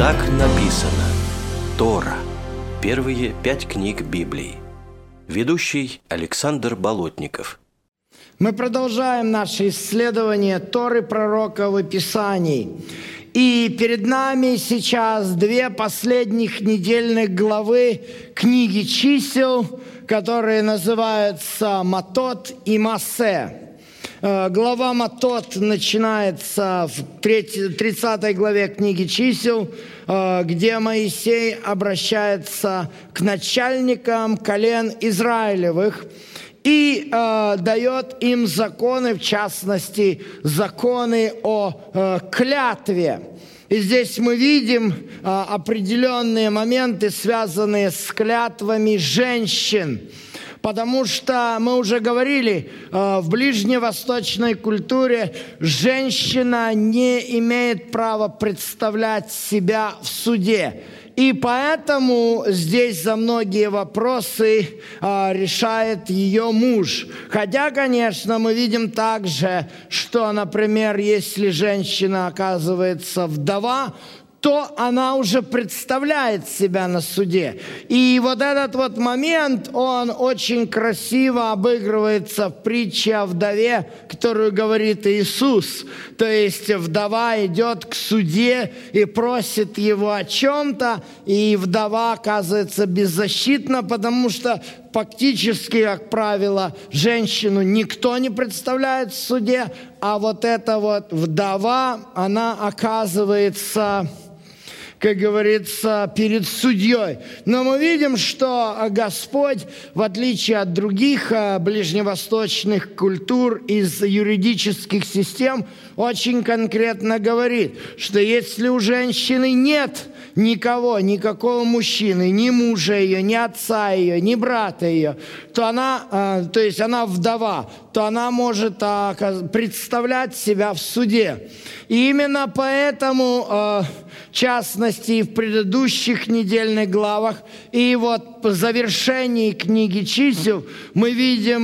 Так написано. Тора. Первые 5 книг Библии. Ведущий Александр Болотников. Мы продолжаем наше исследование Торы пророков и Писаний. И перед нами сейчас 2 последних недельных главы книги чисел, которые называются Матот и Массе. Глава Матот начинается в 30 главе книги чисел, где Моисей обращается к начальникам колен Израилевых и дает им законы, в частности, законы о клятве. И здесь мы видим определенные моменты, связанные с клятвами женщин. Потому что, мы уже говорили, в ближневосточной культуре женщина не имеет права представлять себя в суде. И поэтому здесь за многие вопросы решает ее муж. Хотя, конечно, мы видим также, что, например, если женщина оказывается вдова, то она уже представляет себя на суде. И вот этот вот момент, он очень красиво обыгрывается в притче о вдове, которую говорит Иисус. То есть вдова идет к судье и просит его о чем-то, и вдова оказывается беззащитна, потому что фактически, как правило, женщину никто не представляет в суде, а вот эта вот вдова, она оказывается, как говорится, перед судьей. Но мы видим, что Господь, в отличие от других ближневосточных культур из юридических систем, очень конкретно говорит, что если у женщины нет никакого мужчины, ни мужа ее, ни отца ее, ни брата ее, то она, то есть она вдова, то она может представлять себя в суде. И именно поэтому, в частности, и в предыдущих недельных главах, и вот в завершении книги чисел мы видим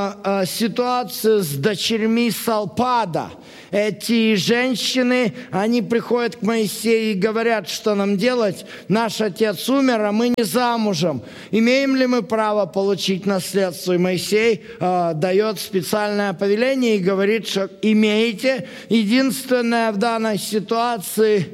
ситуацию с дочерьми Салпада. Эти женщины, они приходят к Моисею и говорят, что нам делать? Наш отец умер, а мы не замужем. Имеем ли мы право получить наследство? И Моисей дает специальное повеление и говорит, что имеете. Единственное, в данной ситуации,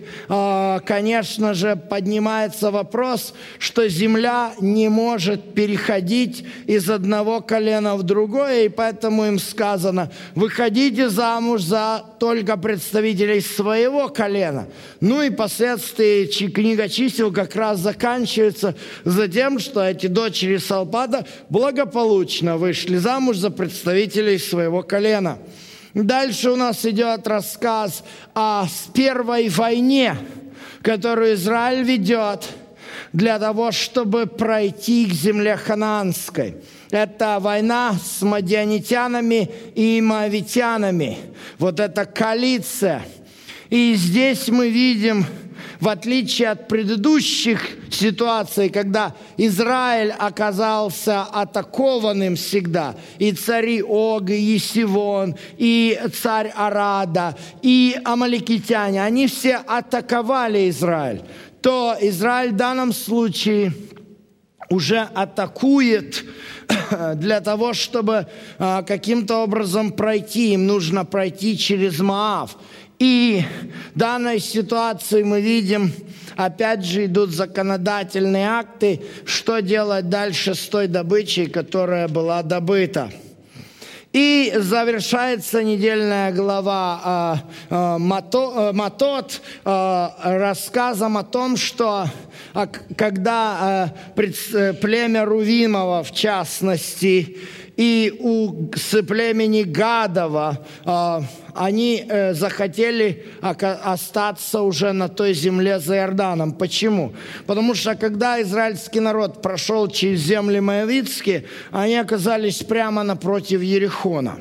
конечно же, поднимается вопрос, что земля не может переходить из одного колена в другое, и поэтому им сказано: выходите замуж за только представителей своего колена. Ну и впоследствии книга чисел как раз заканчивается за тем, что эти дочери Салпада благополучно вышли замуж за представителей своего колена. Дальше у нас идет рассказ о первой войне, которую Израиль ведет для того, чтобы пройти к земле ханаанской. Это война с мадианитянами и моавитянами. Вот эта коалиция. И здесь мы видим, в отличие от предыдущих ситуаций, когда Израиль оказался атакованным всегда, и цари Ог, и Сивон, и царь Арада, и амаликитяне, они все атаковали Израиль, то Израиль в данном случае уже атакует для того, чтобы каким-то образом пройти. Им нужно пройти через Моав. И в данной ситуации мы видим, опять же, идут законодательные акты, что делать дальше с той добычей, которая была добыта. И завершается недельная глава Матот рассказом о том, что когда племя Рувимова, в частности, и с племени Гадова, они захотели остаться уже на той земле за Иорданом. Почему? Потому что когда израильский народ прошел через земли моавитские, они оказались прямо напротив Ерихона.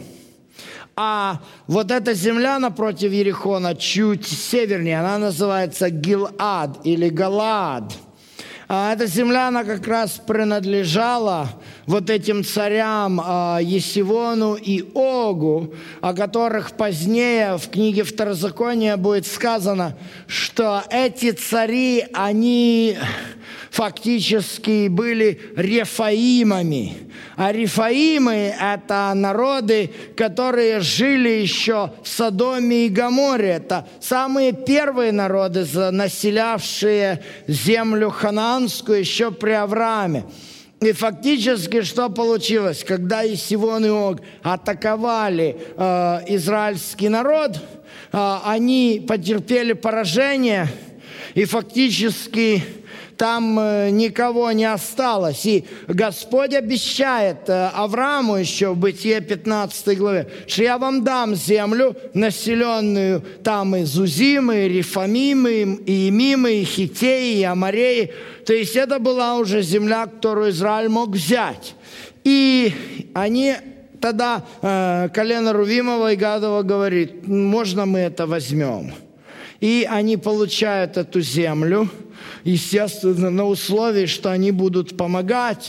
А вот эта земля напротив Ерихона, чуть севернее, она называется Гилад или Галаад. Эта земля, она как раз принадлежала вот этим царям Есивону и Огу, о которых позднее в книге Второзакония будет сказано, что эти цари, они фактически были рефаимами. А рефаимы – это народы, которые жили еще в Содоме и Гоморе. Это самые первые народы, населявшие землю ханаанскую еще при Аврааме. И фактически что получилось? Когда Есивон и Ог атаковали израильский народ, они потерпели поражение, и фактически там никого не осталось. И Господь обещает Аврааму еще в Бытие 15 главе, что я вам дам землю, населенную там и Зузимы, и Рифамимы, и Имимы, и Хитеи, и Амореи. То есть это была уже земля, которую Израиль мог взять. И они тогда, колено Рувимова и Гадова говорит, можно мы это возьмем? И они получают эту землю, естественно, на условии, что они будут помогать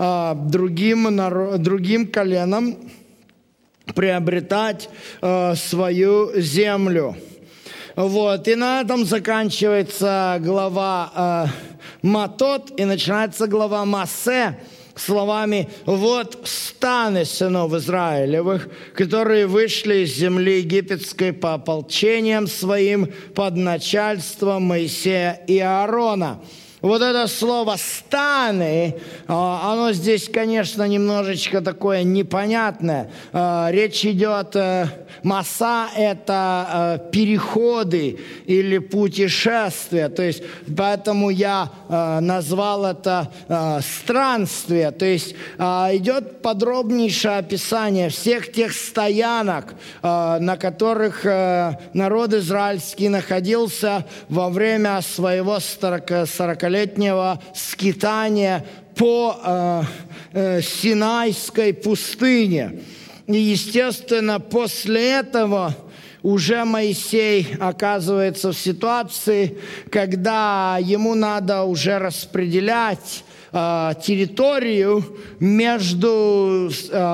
другим коленам приобретать свою землю. Вот. И на этом заканчивается глава Матот, и начинается глава Массе словами «Вот станы сынов Израилевых, которые вышли из земли египетской по ополчениям своим под начальством Моисея и Аарона». Вот это слово «станы», оно здесь, конечно, немножечко такое непонятное. Речь идет, масса – это переходы или путешествия. То есть, поэтому я назвал это странствие. То есть, идет подробнейшее описание всех тех стоянок, на которых народ израильский находился во время своего 40-летнего скитания по Синайской пустыне. И, естественно, после этого уже Моисей оказывается в ситуации, когда ему надо уже распределять территорию между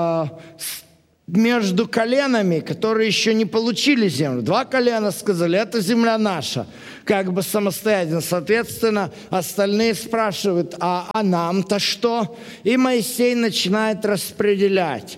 коленами, которые еще не получили землю. 2 колена сказали, это земля наша, как бы самостоятельно. Соответственно, остальные спрашивают, а нам-то что? И Моисей начинает распределять.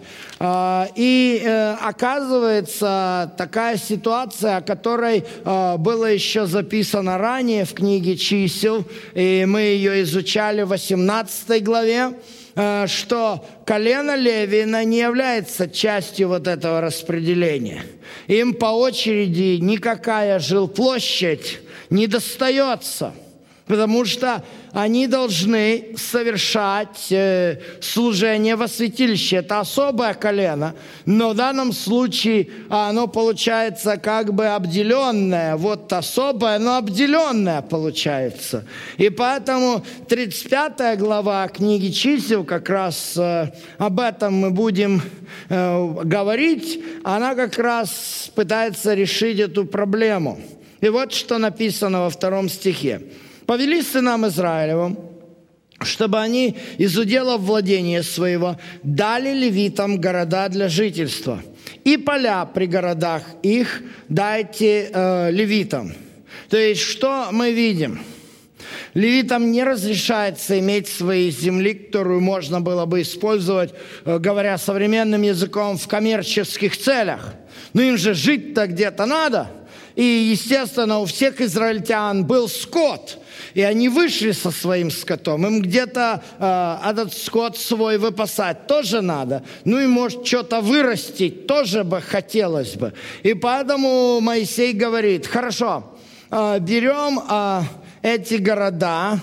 И оказывается такая ситуация, о которой было еще записано ранее в книге «Чисел», и мы ее изучали в 18 главе, что колено Левина не является частью вот этого распределения. Им по очереди никакая жилплощадь не достается, потому что они должны совершать служение во святилище. Это особое колено, но в данном случае оно получается как бы обделенное. Вот особое, но обделенное получается. И поэтому 35 глава книги «Чисел», как раз об этом мы будем говорить, она как раз пытается решить эту проблему. И вот что написано во 2 стихе. «Повели сынам Израилевым, чтобы они из уделов владения своего дали левитам города для жительства, и поля при городах их дайте левитам». То есть, что мы видим? Левитам не разрешается иметь своей земли, которую можно было бы использовать, говоря современным языком, в коммерческих целях. Но им же жить-то где-то надо. И, естественно, у всех израильтян был скот, и они вышли со своим скотом. Им где-то этот скот свой выпасать тоже надо. Ну и, может, что-то вырастить тоже бы хотелось бы. И поэтому Моисей говорит, хорошо, берем эти города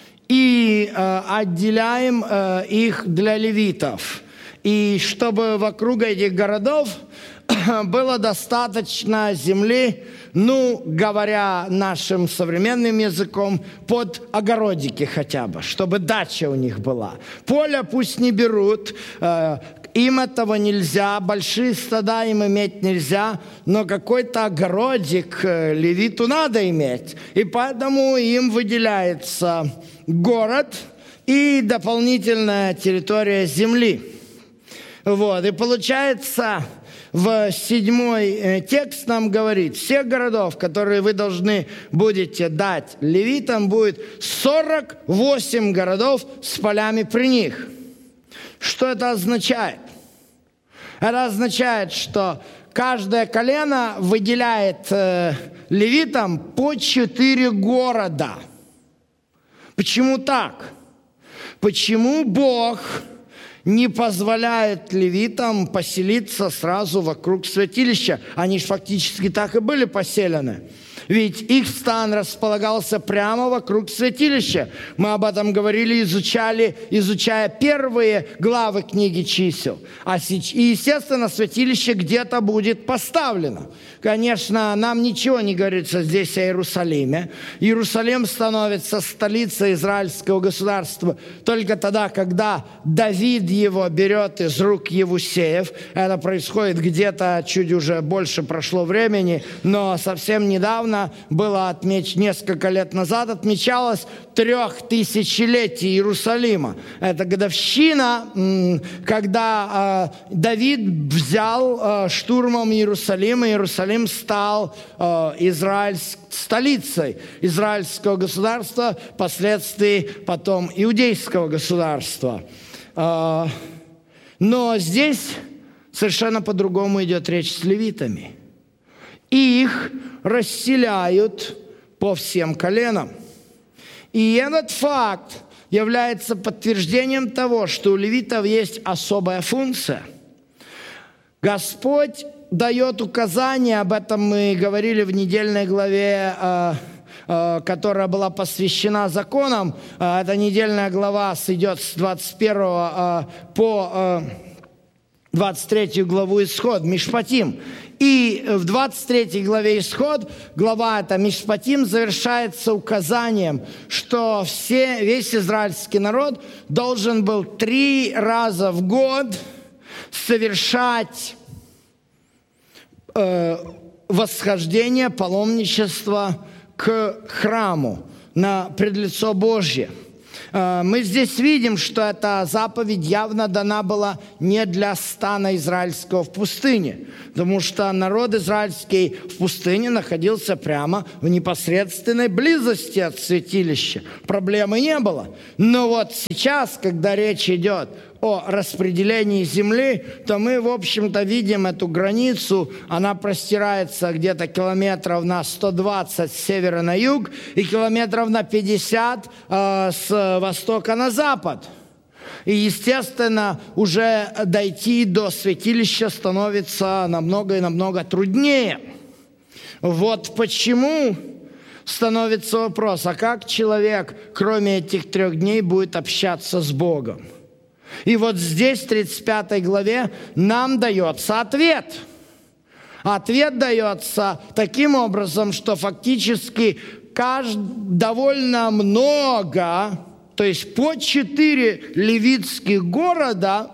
и отделяем их для левитов. И чтобы вокруг этих городов было достаточно земли, ну, говоря нашим современным языком, под огородики хотя бы, чтобы дача у них была. Поля пусть не берут, им этого нельзя, большие стада им иметь нельзя, но какой-то огородик левиту надо иметь. И поэтому им выделяется город и дополнительная территория земли. Вот. И получается, в 7 текст нам говорит, всех городов, которые вы должны будете дать левитам, будет 48 городов с полями при них. Что это означает? Это означает, что каждое колено выделяет левитам по 4 города. Почему так? Почему Бог не позволяет левитам поселиться сразу вокруг святилища? Они же фактически так и были поселены. Ведь их стан располагался прямо вокруг святилища. Мы об этом говорили, изучая первые главы книги чисел. И, естественно, святилище где-то будет поставлено. Конечно, нам ничего не говорится здесь о Иерусалиме. Иерусалим становится столицей израильского государства только тогда, когда Давид его берет из рук Евусеев. Это происходит где-то чуть уже больше прошло времени, но совсем недавно было несколько лет назад отмечалось 3000-летие Иерусалима. Это годовщина, когда Давид взял штурмом Иерусалим, и Иерусалим стал столицей израильского государства, впоследствии потом иудейского государства. Но здесь совершенно по-другому идет речь с левитами. Их расселяют по всем коленам. И этот факт является подтверждением того, что у левитов есть особая функция. Господь дает указания, об этом мы говорили в недельной главе, которая была посвящена законам. Эта недельная глава идет с 21 по 23 главу Исход, Мишпатим. И в 23 главе Исход, глава эта Мишпатим, завершается указанием, что весь израильский народ должен был 3 раза в год совершать восхождение, паломничество к храму пред лицо Божье. Мы здесь видим, что эта заповедь явно дана была не для стана израильского в пустыне, потому что народ израильский в пустыне находился прямо в непосредственной близости от святилища. Проблемы не было. Но вот сейчас, когда речь идет о распределении земли, то мы, в общем-то, видим эту границу. Она простирается где-то километров на 120 с севера на юг и километров на 50 с востока на запад. И, естественно, уже дойти до святилища становится намного и намного труднее. Вот почему становится вопрос, а как человек, кроме этих 3 дней, будет общаться с Богом? И вот здесь, в 35 главе, нам дается ответ. Ответ дается таким образом, что фактически довольно много, то есть по 4 левитских города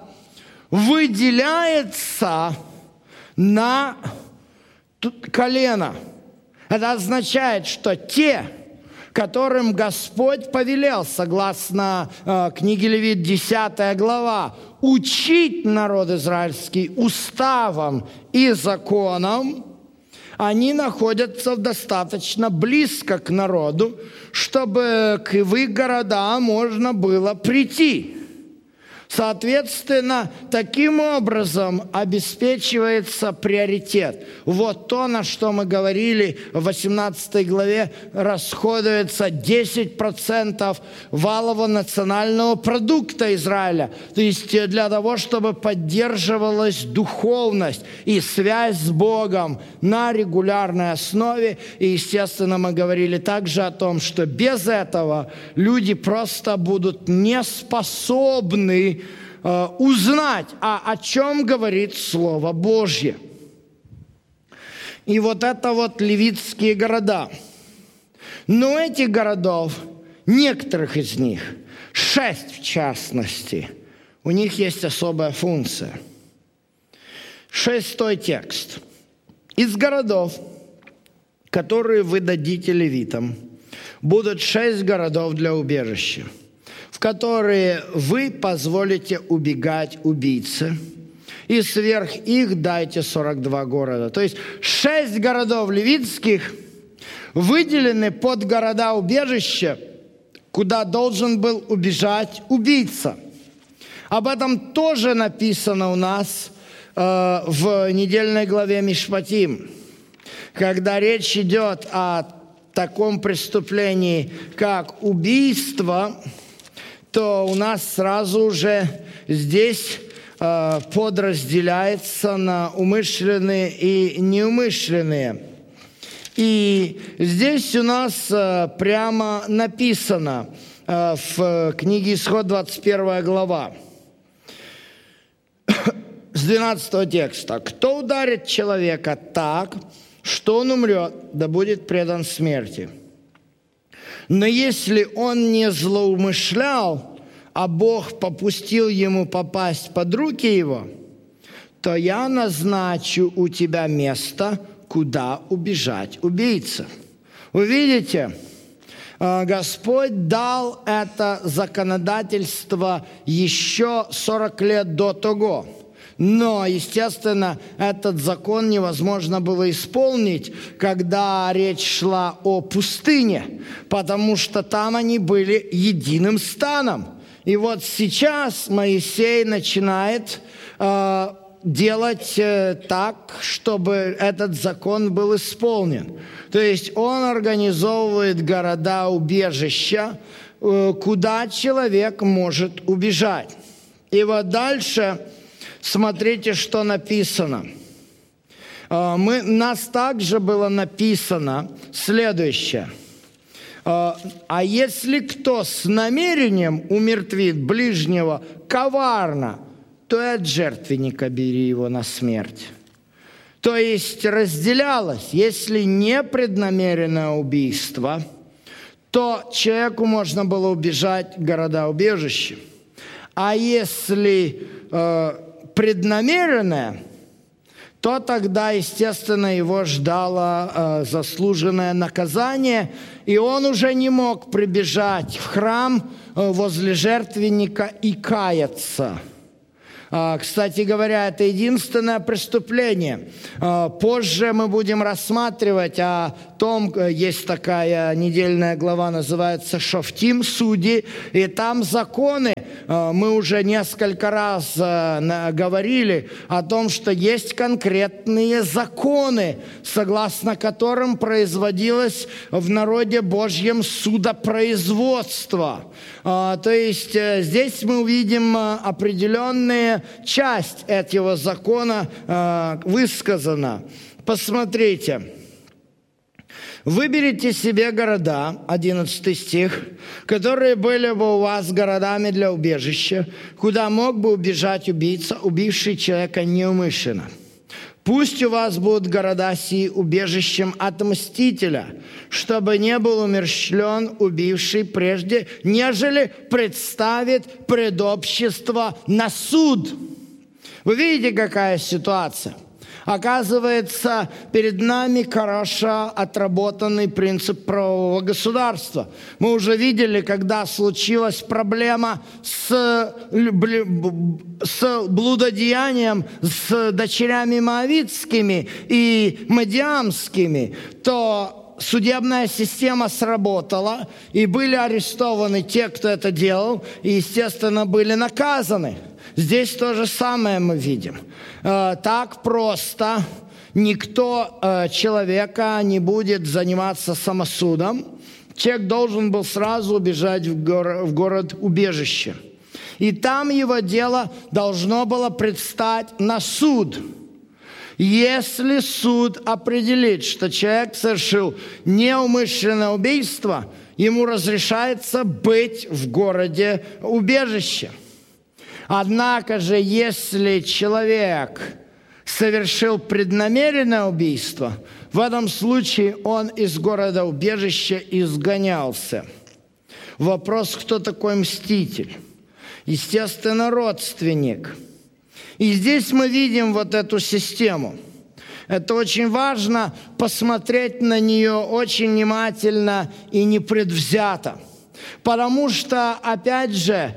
выделяется на колено. Это означает, что те, которым Господь повелел, согласно книге Левит, 10 глава, учить народ израильский уставам и законам, они находятся достаточно близко к народу, чтобы в их города можно было прийти. Соответственно, таким образом обеспечивается приоритет. Вот то, на что мы говорили в 18 главе, расходуется 10% валового национального продукта Израиля. То есть для того, чтобы поддерживалась духовность и связь с Богом на регулярной основе. И, естественно, мы говорили также о том, что без этого люди просто будут неспособны узнать, о чем говорит Слово Божье. И вот это вот левитские города. Но этих городов, некоторых из них, 6 в частности, у них есть особая функция. 6 текст. «Из городов, которые вы дадите левитам, будут 6 городов для убежища, в которые вы позволите убегать убийце, и сверх их дайте 42 города». То есть 6 городов левитских выделены под города-убежища, куда должен был убежать убийца. Об этом тоже написано у нас в недельной главе Мишпатим, когда речь идет о таком преступлении, как убийство, то у нас сразу же здесь подразделяется на умышленные и неумышленные. И здесь у нас прямо написано в книге Исход, 21 глава, с 12 текста. «Кто ударит человека так, что он умрет, да будет предан смерти. Но если он не злоумышлял, а Бог попустил ему попасть под руки его, то я назначу у тебя место, куда убежать убийца». Вы видите, Господь дал это законодательство еще 40 лет до того. Но, естественно, этот закон невозможно было исполнить, когда речь шла о пустыне, потому что там они были единым станом. И вот сейчас Моисей начинает делать так, чтобы этот закон был исполнен. То есть он организовывает города-убежища, куда человек может убежать. И вот дальше смотрите, что написано. Нас также было написано следующее. «А если кто с намерением умертвит ближнего коварно, то и от жертвенника бери его на смерть». То есть разделялось, если не преднамеренное убийство, то человеку можно было убежать в города-убежища. А если преднамеренное, то тогда, естественно, его ждало заслуженное наказание, и он уже не мог прибежать в храм возле жертвенника и каяться. Кстати говоря, это единственное преступление. Позже мы будем рассматривать о том, есть такая недельная глава, называется «Шофтим», «Судьи», и там законы. Мы уже несколько раз говорили о том, что есть конкретные законы, согласно которым производилось в народе Божьем судопроизводство. То есть здесь мы увидим определенная часть этого закона высказана. Посмотрите. «Выберите себе города», 11 стих, «которые были бы у вас городами для убежища, куда мог бы убежать убийца, убивший человека неумышленно. Пусть у вас будут города сии убежищем от мстителя, чтобы не был умерщвлен убивший прежде, нежели представит пред общество на суд». Вы видите, какая ситуация? Оказывается, перед нами хорошо отработанный принцип правового государства. Мы уже видели, когда случилась проблема с блудодеянием с дочерями моавитскими и мадиамскими, то судебная система сработала, и были арестованы те, кто это делал, и, естественно, были наказаны. Здесь то же самое мы видим. Так просто никто человека не будет заниматься самосудом. Человек должен был сразу убежать в город-убежище. И там его дело должно было предстать на суд. Если суд определит, что человек совершил неумышленное убийство, ему разрешается быть в городе-убежище. Однако же, если человек совершил преднамеренное убийство, в этом случае он из города-убежища изгонялся. Вопрос, кто такой мститель? естественно, родственник. И здесь мы видим вот эту систему. Это очень важно посмотреть на нее очень внимательно и непредвзято. Потому что, опять же,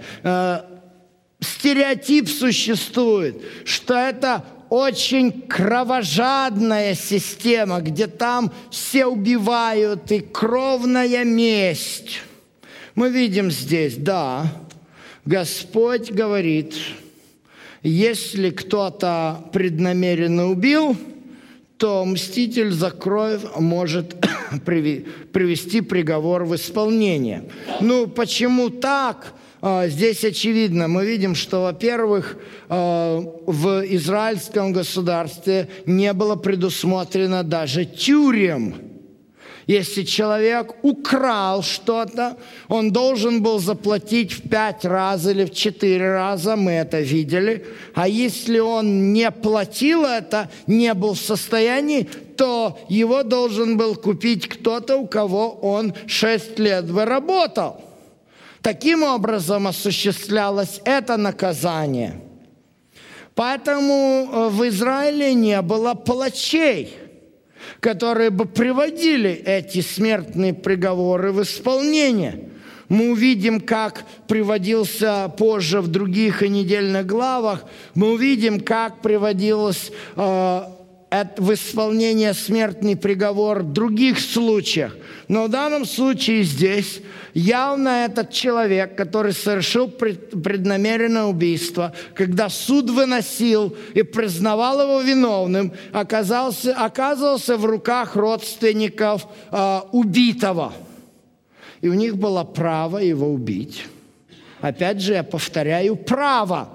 стереотип существует, что это очень кровожадная система, где там все убивают, и кровная месть. Мы видим здесь, да, Господь говорит, если кто-то преднамеренно убил, то мститель за кровь может привести приговор в исполнение. Ну, почему так? Здесь очевидно. Мы видим, что, во-первых, в израильском государстве не было предусмотрено даже тюрем. Если человек украл что-то, он должен был заплатить в 5 раз или в 4 раза, мы это видели. А если он не платил это, не был в состоянии, то его должен был купить кто-то, у кого он 6 лет бы работал. Таким образом осуществлялось это наказание. Поэтому в Израиле не было палачей, которые бы приводили эти смертные приговоры в исполнение. Мы увидим, как приводился позже в других и недельных главах, мы увидим, как приводилось в исполнение смертный приговор в других случаях. Но в данном случае здесь явно этот человек, который совершил преднамеренное убийство, когда суд выносил и признавал его виновным, оказывался в руках родственников убитого. И у них было право его убить. Опять же, я повторяю, право.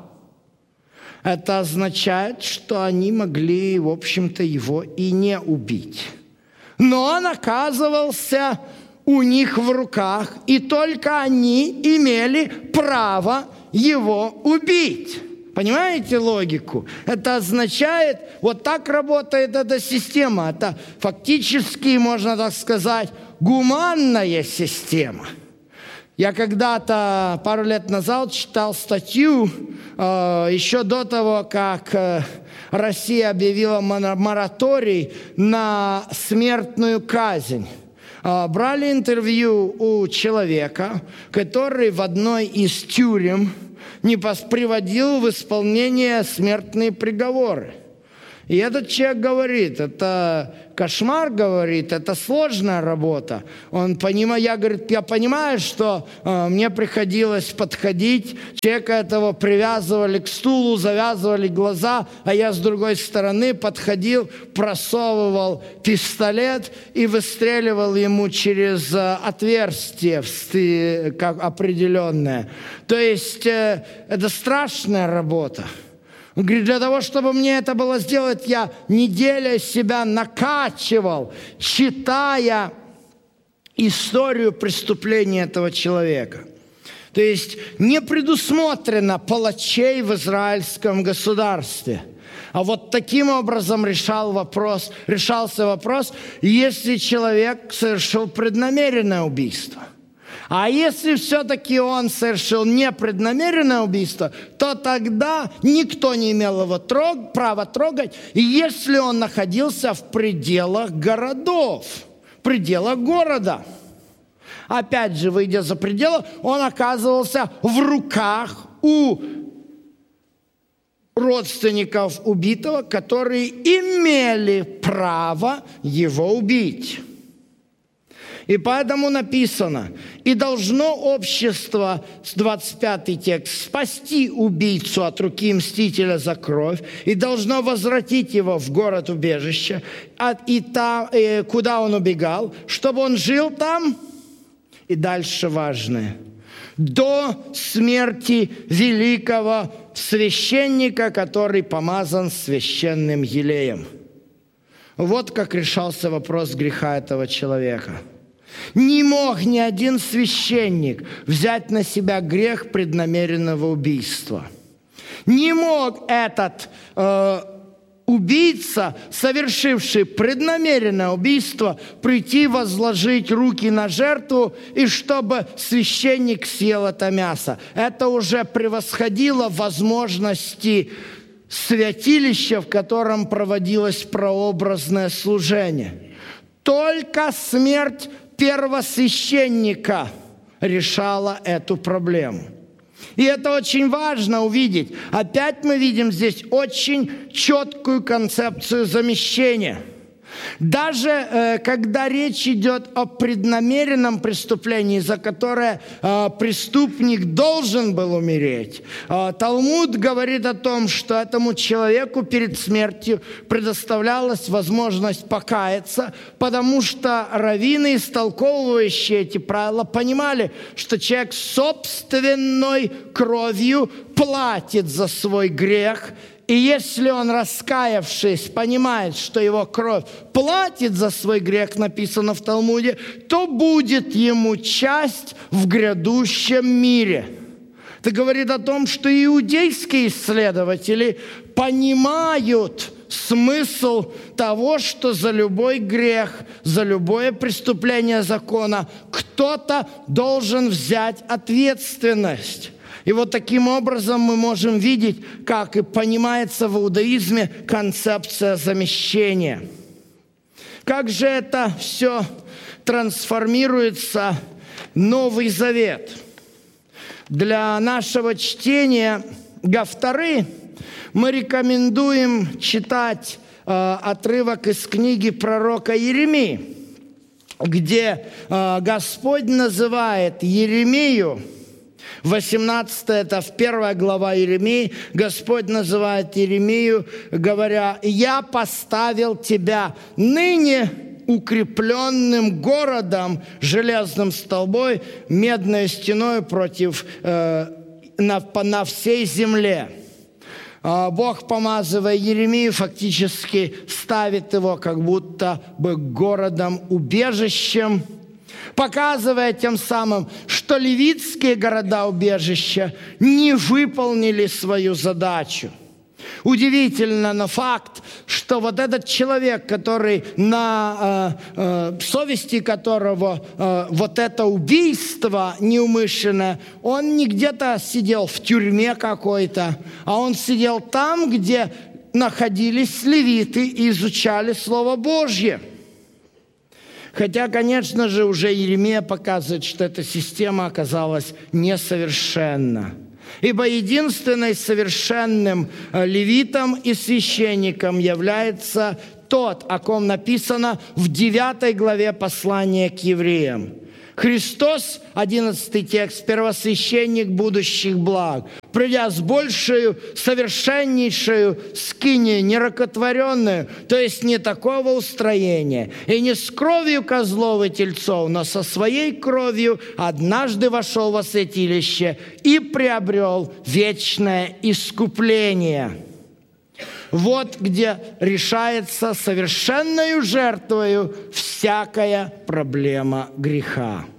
Это означает, что они могли, в общем-то, его и не убить. Но он оказывался у них в руках, и только они имели право его убить. Понимаете логику? Это означает, вот так работает эта система. Это фактически, можно так сказать, гуманная система. Я когда-то, пару лет назад, читал статью, еще до того, как Россия объявила мораторий на смертную казнь. Брали интервью у человека, который в одной из тюрем не приводил в исполнение смертные приговоры. И этот человек говорит, это кошмар, говорит, это сложная работа. Я понимаю, что мне приходилось подходить, человека этого привязывали к стулу, завязывали глаза, а я с другой стороны подходил, просовывал пистолет и выстреливал ему через отверстие как определенное. То есть это страшная работа. Он говорит, для того, чтобы мне это было сделать, я неделю себя накачивал, читая историю преступления этого человека. То есть не предусмотрено палачей в израильском государстве. А вот таким образом решался вопрос, если человек совершил преднамеренное убийство. А если все-таки он совершил непреднамеренное убийство, то тогда никто не имел его права трогать, если он находился в пределах городов, в пределах города. Опять же, выйдя за пределы, он оказывался в руках у родственников убитого, которые имели право его убить. И поэтому написано, и должно общество, 25-й текст, спасти убийцу от руки мстителя за кровь, и должно возвратить его в город-убежище, куда он убегал, чтобы он жил там, и дальше важное, до смерти великого священника, который помазан священным елеем. Вот как решался вопрос греха этого человека. Не мог ни один священник взять на себя грех преднамеренного убийства. Не мог этот убийца, совершивший преднамеренное убийство, прийти возложить руки на жертву, и чтобы священник съел это мясо. Это уже превосходило возможности святилища, в котором проводилось прообразное служение. Только смерть первосвященника решала эту проблему. И это очень важно увидеть. Опять мы видим здесь очень четкую концепцию замещения. Даже когда речь идет о преднамеренном преступлении, за которое преступник должен был умереть, Талмуд говорит о том, что этому человеку перед смертью предоставлялась возможность покаяться, потому что раввины, истолковывающие эти правила, понимали, что человек собственной кровью платит за свой грех. И если он, раскаявшись, понимает, что его кровь платит за свой грех, написано в Талмуде, то будет ему часть в грядущем мире. Это говорит о том, что иудейские исследователи понимают смысл того, что за любой грех, за любое преступление закона кто-то должен взять ответственность. И вот таким образом мы можем видеть, как и понимается в иудаизме концепция замещения. Как же это все трансформируется в Новый Завет? Для нашего чтения Гафтары мы рекомендуем читать отрывок из книги пророка Иеремии, где Господь называет Иеремию, 18, это в 1 глава Иеремии, Господь называет Иеремию, говоря: «Я поставил тебя ныне укрепленным городом, железным столбом, медной стеной против на всей земле». Бог, помазывая Иеремию, фактически ставит его как будто бы городом-убежищем, показывая тем самым, что левитские города-убежища не выполнили свою задачу. Удивительно, но факт, что вот этот человек, который на совести которого вот это убийство неумышленное, он не где-то сидел в тюрьме какой-то, а он сидел там, где находились левиты и изучали Слово Божье. Хотя, конечно же, уже Иеремия показывает, что эта система оказалась несовершенна. Ибо единственным совершенным левитом и священником является тот, о ком написано в 9 главе послания к евреям. Христос, 11 текст, первосвященник будущих благ, придя с большую, совершеннейшую скинию, неракотворенную, то есть не такого устроения, и не с кровью козлов и тельцов, но со своей кровью однажды вошел во святилище и приобрел вечное искупление. Вот где решается совершенною жертвою всякая проблема греха.